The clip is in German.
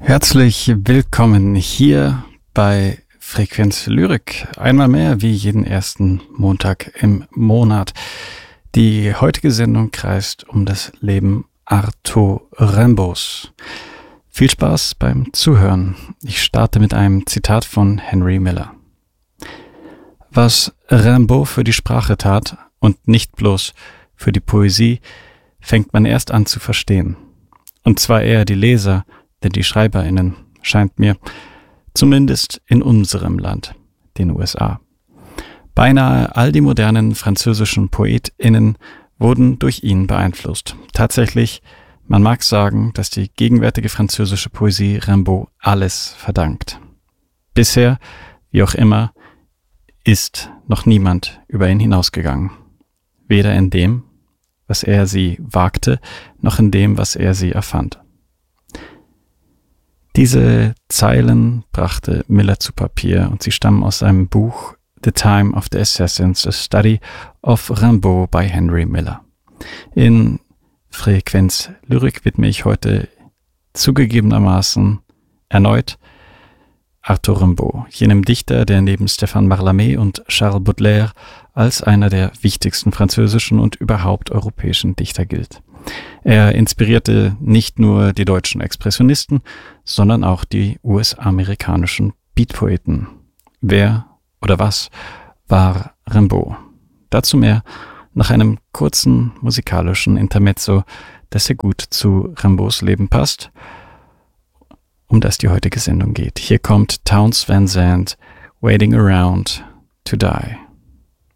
Herzlich willkommen hier bei Frequenz Lyrik. Einmal mehr wie jeden ersten Montag im Monat. Die heutige Sendung kreist um das Leben Arthur Rimbaud's. Viel Spaß beim Zuhören. Ich starte mit einem Zitat von Henry Miller. Was Rimbaud für die Sprache tat und nicht bloß für die Poesie, fängt man erst an zu verstehen. Und zwar eher die Leser, denn die SchreiberInnen, scheint mir, zumindest in unserem Land, den USA. Beinahe all die modernen französischen PoetInnen wurden durch ihn beeinflusst. Tatsächlich, man mag sagen, dass die gegenwärtige französische Poesie Rimbaud alles verdankt. Bisher, wie auch immer, ist noch niemand über ihn hinausgegangen. Weder in dem, was er sie wagte, noch in dem, was er sie erfand. Diese Zeilen brachte Miller zu Papier und sie stammen aus seinem Buch The Time of the Assassins, a Study of Rimbaud by Henry Miller. In Frequenz Lyrik widme ich heute zugegebenermaßen erneut Arthur Rimbaud, jenem Dichter, der neben Stéphane Mallarmé und Charles Baudelaire als einer der wichtigsten französischen und überhaupt europäischen Dichter gilt. Er inspirierte nicht nur die deutschen Expressionisten, sondern auch die US-amerikanischen Beatpoeten. Wer oder was war Rimbaud? Dazu mehr nach einem kurzen musikalischen Intermezzo, das sehr gut zu Rimbaud's Leben passt, um das die heutige Sendung geht. Hier kommt Townes Van Zandt, Waiting Around to Die.